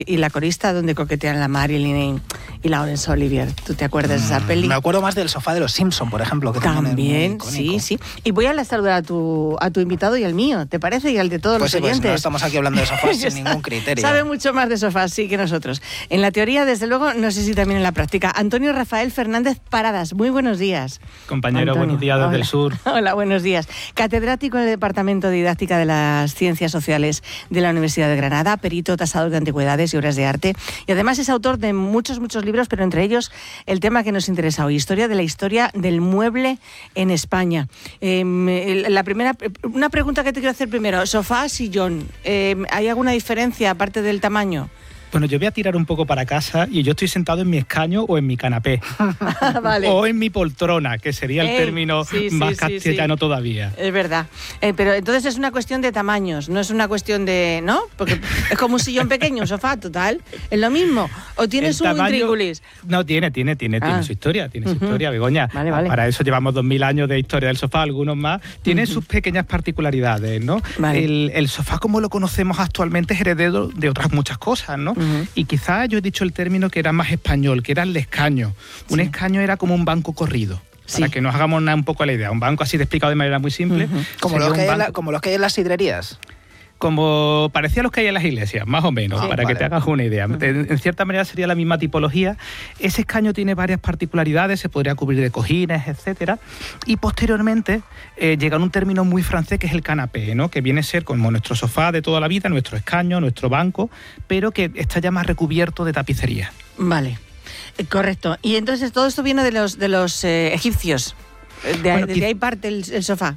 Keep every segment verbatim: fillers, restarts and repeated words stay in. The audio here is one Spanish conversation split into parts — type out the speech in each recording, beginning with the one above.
y la corista donde coquetean la Marilyn y, y Laurence Olivier. ¿Tú te acuerdas mm, de esa peli? Me acuerdo más del Sofá de los Simpson, por ejemplo, que también, también es muy sí, sí. Y voy a saludar a tu, a tu invitado y al mío, ¿te parece? Y al de todos pues los sí, oyentes. Pues no estamos aquí hablando de sofás sin ningún criterio. Sabe mucho más de sofás, sí, que nosotros. En la teoría, desde luego, no sé si también en la práctica. Antonio Rafael Fernández Paradas, muy buenos días. Compañero, Antonio, buenos días desde hola. el sur. Hola, buenos días. Catedrático en el Departamento de Didáctica de las Ciencias Sociales de la Universidad de Granada, perito tasador de antigüedades y obras de arte. Y además es autor de muchos, muchos libros, pero entre ellos el tema que nos interesa hoy, historia de la historia del mueble en España. Eh, la primera, una pregunta que te quiero hacer primero, sofá, sillón, eh, ¿hay alguna diferencia aparte del tamaño? Bueno, yo voy a tirar un poco para casa y yo estoy sentado en mi escaño o en mi canapé. Vale. O en mi poltrona, que sería el Ey, término sí, sí, más castellano sí, sí. todavía. Es verdad. Eh, pero entonces es una cuestión de tamaños, no es una cuestión de... ¿no? Porque es como un sillón pequeño, un sofá, total. ¿Es lo mismo? ¿O tienes el un tamaño, intríngulis? No, tiene, tiene, tiene, ah. tiene su historia, tiene uh-huh. su historia, Begoña. Vale, vale. Para eso llevamos dos mil años de historia del sofá, algunos más. Tiene uh-huh. sus pequeñas particularidades, ¿no? Vale. El, el sofá, como lo conocemos actualmente, es heredero de otras muchas cosas, ¿no? Uh-huh. Y quizás yo he dicho el término que era más español, que era el escaño. Un sí. escaño era como un banco corrido. Para sí. que nos hagamos una, un poco la idea. Un banco así de explicado de manera muy simple. Uh-huh. Como, los que la, como los que hay en las sidrerías. Como parecía los que hay en las iglesias, más o menos, sí, para vale. que te hagas una idea. Uh-huh. En cierta manera sería la misma tipología. Ese escaño tiene varias particularidades, se podría cubrir de cojines, etcétera. Y posteriormente eh, llega un término muy francés que es el canapé, ¿no? Que viene a ser como nuestro sofá de toda la vida, nuestro escaño, nuestro banco, pero que está ya más recubierto de tapicería. Vale, eh, correcto. Y entonces todo esto viene de los, de los eh, egipcios. De, bueno, de, de ahí parte el, el sofá.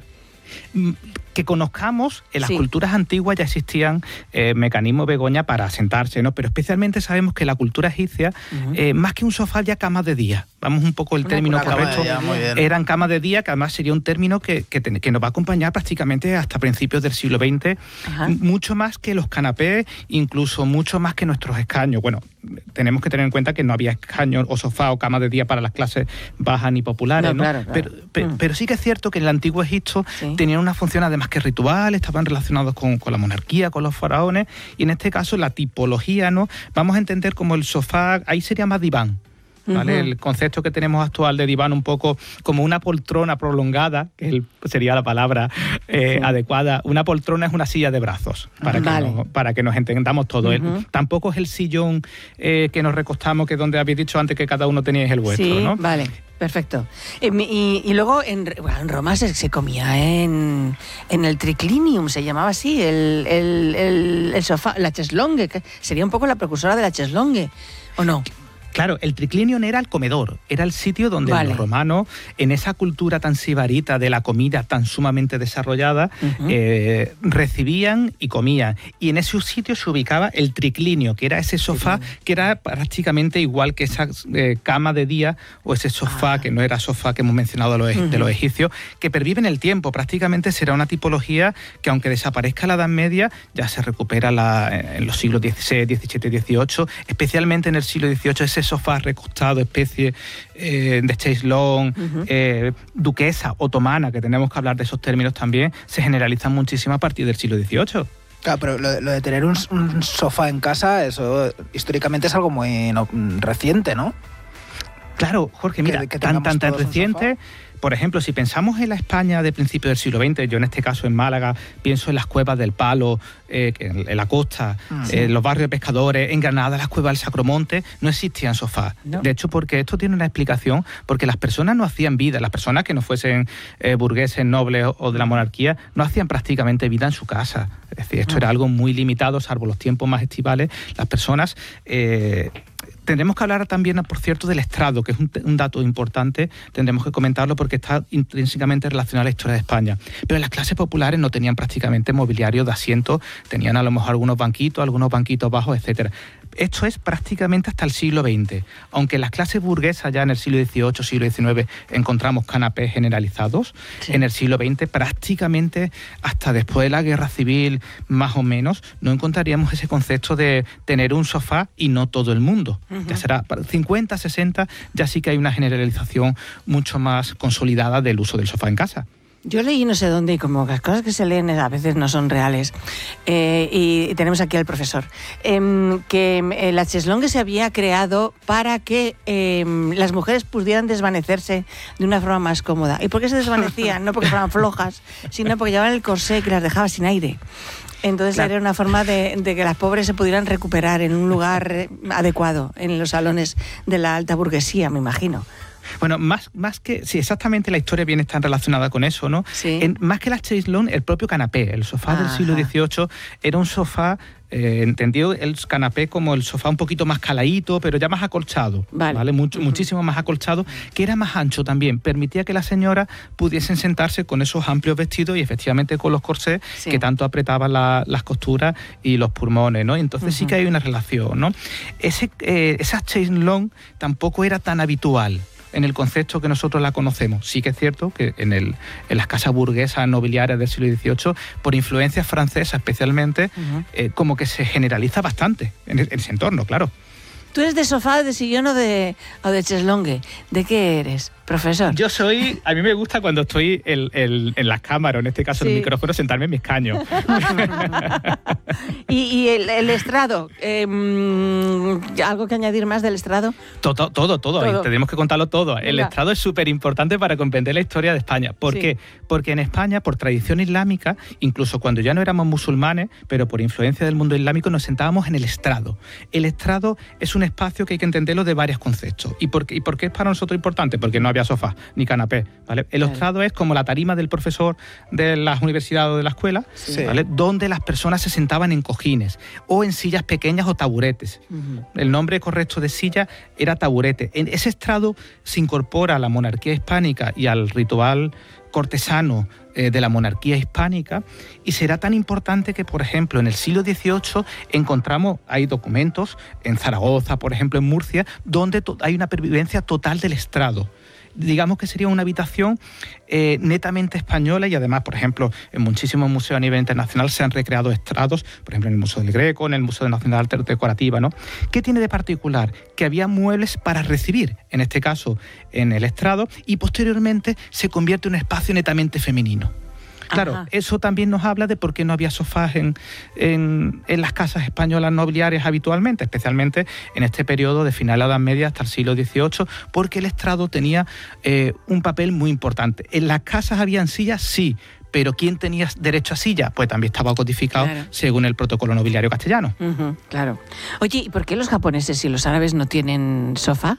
Que conozcamos, en las sí. culturas antiguas ya existían eh, mecanismos, Begoña, para sentarse, ¿no? Pero especialmente sabemos que la cultura egipcia, uh-huh. eh, más que un sofá, ya camas de día. Vamos un poco el término una correcto. Día, eran camas de día, que además sería un término que, que, te, que nos va a acompañar prácticamente hasta principios del siglo veinte, uh-huh. mucho más que los canapés, incluso mucho más que nuestros escaños. Bueno, tenemos que tener en cuenta que no había escaños o sofá o camas de día para las clases bajas ni populares, no, ¿no? Claro, claro. Pero, pero, uh-huh. pero sí que es cierto que en el antiguo Egipto sí. tenían una función además que ritual, estaban relacionados con, con la monarquía, con los faraones, y en este caso la tipología, ¿no? Vamos a entender como el sofá, ahí sería más diván, ¿vale? Uh-huh. El concepto que tenemos actual de diván un poco como una poltrona prolongada, que el, sería la palabra eh, uh-huh. adecuada. Una poltrona es una silla de brazos, para, vale. que, nos, para que nos entendamos todo. Uh-huh. El, tampoco es el sillón eh, que nos recostamos, que es donde habéis dicho antes que cada uno teníais el vuestro, sí, ¿no? Vale. Perfecto. Y, y, y luego en, bueno, en Roma se, se comía en, en el triclinium, se llamaba así, el, el, el, el sofá, la cheslongue, que sería un poco la precursora de la cheslongue, ¿o no? Claro, el triclinium era el comedor, era el sitio donde vale. los romanos, en esa cultura tan sibarita de la comida tan sumamente desarrollada, uh-huh. eh, recibían y comían. Y en ese sitio se ubicaba el triclinio, que era ese sofá sí, que era prácticamente igual que esa eh, cama de día o ese sofá, ah. que no era sofá que hemos mencionado de los, uh-huh. de los egipcios, que pervive en el tiempo. Prácticamente será una tipología que, aunque desaparezca la Edad Media, ya se recupera la, en los siglos dieciséis, diecisiete, dieciocho, especialmente en el siglo dieciocho, ese sofá recostado, especie eh, de chaiselón, uh-huh. eh, duquesa, otomana, que tenemos que hablar de esos términos también, se generalizan muchísimo a partir del siglo dieciocho. Claro, pero lo, lo de tener un, un sofá en casa, eso históricamente es algo muy no, reciente, ¿no? Claro, Jorge, mira, que, que tan, tan, tan reciente... Por ejemplo, si pensamos en la España de principios del siglo veinte, yo en este caso en Málaga pienso en las cuevas del Palo, eh, en la costa, sí. eh, los barrios de pescadores, en Granada, las cuevas del Sacromonte, no existían sofás. No. De hecho, porque esto tiene una explicación, porque las personas no hacían vida, las personas que no fuesen eh, burgueses, nobles o, o de la monarquía, no hacían prácticamente vida en su casa. Es decir, esto no. era algo muy limitado, salvo los tiempos más estivales. Las personas... Eh, Tendremos que hablar también, por cierto, del estrado, que es un, un dato importante, tendremos que comentarlo porque está intrínsecamente relacionado a la historia de España. Pero las clases populares no tenían prácticamente mobiliario de asiento, tenían a lo mejor algunos banquitos, algunos banquitos bajos, etcétera. Esto es prácticamente hasta el siglo veinte. Aunque en las clases burguesas ya en el siglo dieciocho, siglo diecinueve encontramos canapés generalizados, sí. en el siglo veinte prácticamente hasta después de la Guerra Civil, más o menos, no encontraríamos ese concepto de tener un sofá y no todo el mundo. Uh-huh. Ya será para cincuenta, sesenta, ya sí que hay una generalización mucho más consolidada del uso del sofá en casa. Yo leí no sé dónde y como las cosas que se leen a veces no son reales, eh, y, y tenemos aquí al profesor, eh, que eh, la cheslongue se había creado para que eh, las mujeres pudieran desvanecerse de una forma más cómoda. ¿Y por qué se desvanecían? No porque fueran flojas, sino porque llevaban el corsé que las dejaba sin aire. Entonces claro. Era una forma de, de que las pobres se pudieran recuperar en un lugar adecuado, en los salones de la alta burguesía, me imagino. Bueno, más, más que... Sí, exactamente la historia viene tan relacionada con eso, ¿no? Sí. En, más que la chaise longue, el propio canapé, el sofá Ajá. del siglo dieciocho, era un sofá, eh, entendido el canapé como el sofá un poquito más caladito, pero ya más acolchado, ¿vale? ¿vale? Mucho, uh-huh. Muchísimo más acolchado, que era más ancho también. Permitía que las señoras pudiesen sentarse con esos amplios vestidos y efectivamente con los corsés sí. que tanto apretaban la, las costuras y los pulmones, ¿no? Entonces uh-huh. sí que hay una relación, ¿no? Ese, eh, esa chaise longue tampoco era tan habitual en el concepto que nosotros la conocemos. Sí que es cierto que en, el, en las casas burguesas nobiliarias del siglo dieciocho, por influencia francesa especialmente, uh-huh. eh, como que se generaliza bastante en, en ese entorno, claro. ¿Tú eres de sofá, de sillón o de, o de cheslongue? ¿De qué eres, profesor? Yo soy... A mí me gusta cuando estoy en, en, en las cámaras, en este caso sí. en el micrófono, sentarme en mi escaño. ¿Y, y el, el estrado? Eh, ¿Algo que añadir más del estrado? Todo, todo, todo. todo. Tenemos que contarlo todo. Venga. El estrado es súper importante para comprender la historia de España. ¿Por sí. qué? Porque en España, por tradición islámica, incluso cuando ya no éramos musulmanes, pero por influencia del mundo islámico, nos sentábamos en el estrado. El estrado es un espacio que hay que entenderlo de varios conceptos. ¿Y por qué, y por qué es para nosotros importante? Porque no había sofá ni canapé, ¿vale? El estrado es como la tarima del profesor de las universidades o de la escuela, sí. ¿vale? Donde las personas se sentaban en cojines o en sillas pequeñas o taburetes. Uh-huh. El nombre correcto de silla era taburete. En ese estrado se incorpora a la monarquía hispánica y al ritual cortesano eh, de la monarquía hispánica, y será tan importante que, por ejemplo, en el siglo dieciocho encontramos, hay documentos en Zaragoza, por ejemplo, en Murcia, donde to- hay una pervivencia total del estrado. Digamos que sería una habitación eh, netamente española, y además, por ejemplo, en muchísimos museos a nivel internacional se han recreado estrados, por ejemplo, en el Museo del Greco, en el Museo Nacional de Arte Decorativa, ¿no? ¿Qué tiene de particular? Que había muebles para recibir, en este caso en el estrado, y posteriormente se convierte en un espacio netamente femenino. Claro, Ajá. eso también nos habla de por qué no había sofás en, en, en las casas españolas nobiliarias habitualmente, especialmente en este periodo de final de la Edad Media hasta el siglo dieciocho, porque el estrado tenía eh, un papel muy importante. En las casas habían sillas, sí, pero ¿quién tenía derecho a silla? Pues también estaba codificado claro. según el protocolo nobiliario castellano. Uh-huh, claro. Oye, ¿y por qué los japoneses y los árabes no tienen sofá?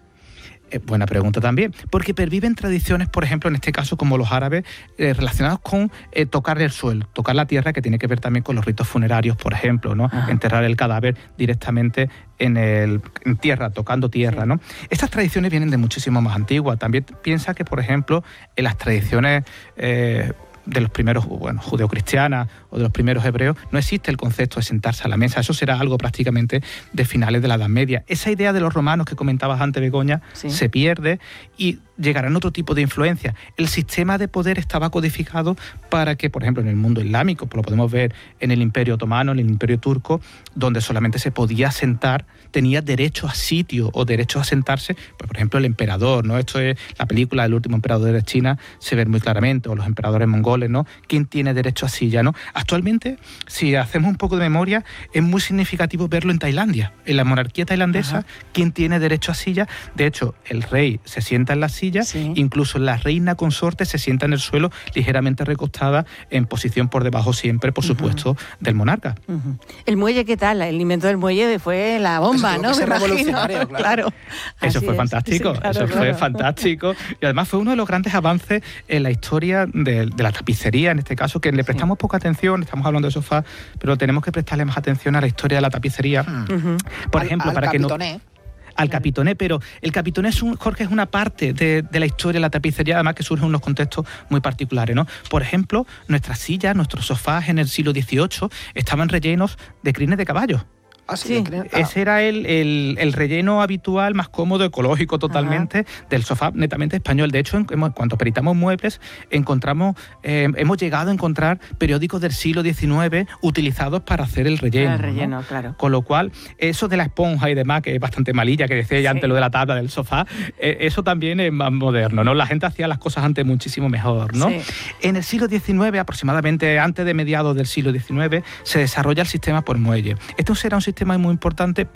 Eh, buena pregunta también, porque perviven tradiciones, por ejemplo, en este caso como los árabes, eh, relacionadas con eh, tocar el suelo, tocar la tierra, que tiene que ver también con los ritos funerarios, por ejemplo, ¿no? Ajá. Enterrar el cadáver directamente en, el, en tierra, tocando tierra, sí. ¿no? Estas tradiciones vienen de muchísimo más antiguas. También piensa que, por ejemplo, en las tradiciones eh, de los primeros, bueno, judeocristianas o de los primeros hebreos, no existe el concepto de sentarse a la mesa. Eso será algo prácticamente de finales de la Edad Media. Esa idea de los romanos que comentabas antes, Begoña, sí. se pierde y llegarán otro tipo de influencia. El sistema de poder estaba codificado para que, por ejemplo, en el mundo islámico, pues lo podemos ver en el Imperio Otomano, en el Imperio Turco, donde solamente se podía sentar, tenía derecho a sitio o derecho a sentarse, pues, por ejemplo, el emperador, ¿no? Esto es la película del último emperador de China, se ve muy claramente, o los emperadores mongoles, ¿no? ¿Quién tiene derecho a silla, no? Actualmente, si hacemos un poco de memoria, es muy significativo verlo en Tailandia. En la monarquía tailandesa, Ajá. ¿quién tiene derecho a silla? De hecho, el rey se sienta en la silla, sí. incluso la reina consorte se sienta en el suelo, ligeramente recostada, en posición por debajo siempre, por supuesto, uh-huh. del monarca. Uh-huh. El muelle, ¿qué tal? El invento del muelle fue la bomba, ¿no? Me revolucionario, claro. claro. Eso Así fue es. fantástico, Sí, claro, eso claro. fue fantástico. Y además fue uno de los grandes avances en la historia de, de la tapicería, en este caso, que le prestamos sí. poca atención, estamos hablando de sofá, pero tenemos que prestarle más atención a la historia de la tapicería. Uh-huh. Por ejemplo, al, al para capitoné. que no... Al capitoné, pero el capitoné es un, Jorge, es una parte de, de la historia de la tapicería, además que surge en unos contextos muy particulares, ¿no? Por ejemplo, nuestras sillas, nuestros sofás en el siglo dieciocho estaban rellenos de crines de caballo. Ah, sí, sí. Ese era el, el, el relleno habitual, más cómodo, ecológico totalmente, ajá, del sofá netamente español. De hecho, en, en cuanto peritamos muebles, encontramos, eh, hemos llegado a encontrar periódicos del siglo diecinueve utilizados para hacer el relleno. El relleno, ¿no? Claro. Con lo cual, eso de la esponja y demás, que es bastante malilla, que decía ya sí. antes lo de la tabla del sofá, eh, eso también es más moderno, ¿no? La gente hacía las cosas antes muchísimo mejor, ¿no? Sí. En el siglo diecinueve, aproximadamente antes de mediados del siglo diecinueve, se desarrolla el sistema por muelle. Esto será un sistema muy importante